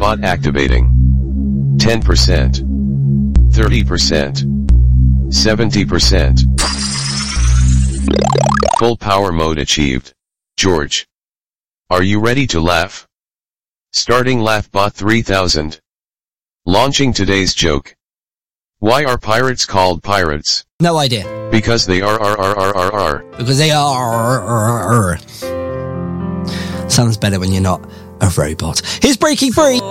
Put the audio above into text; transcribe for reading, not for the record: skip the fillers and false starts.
bot activating. 10%. 30%. 70%. Full power mode achieved. George. Are you ready to laugh? Starting LaughBot 3000. Launching today's joke. Why are pirates called pirates? No idea. Because they are. Because they are. Sounds better when you're not a robot. Here's Breaking Free.